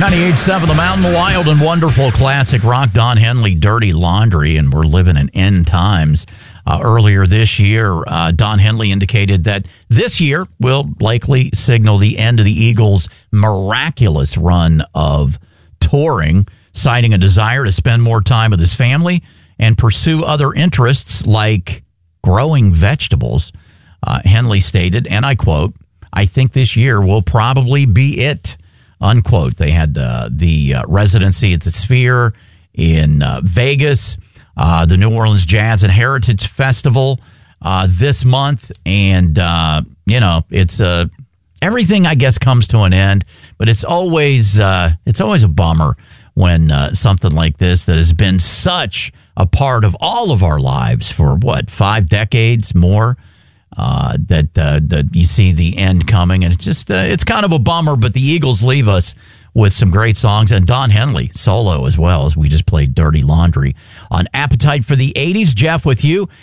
98.7 The Mountain, the wild and wonderful classic rock, Don Henley, Dirty Laundry, and we're living in end times. Earlier this year, Don Henley indicated that this year will likely signal the end of the Eagles' miraculous run of touring, citing a desire to spend more time with his family and pursue other interests like growing vegetables. Henley stated, and I quote, "I think this year will probably be it," unquote. They had the residency at the Sphere in Vegas, the New Orleans Jazz and Heritage Festival this month, and it's everything I guess comes to an end, but it's always a bummer when something like this that has been such a part of all of our lives for 5 decades more. That you see the end coming, and it's just it's kind of a bummer. But the Eagles leave us with some great songs, and Don Henley solo as well, as we just played Dirty Laundry on Appetite for the 80s. Jeff with you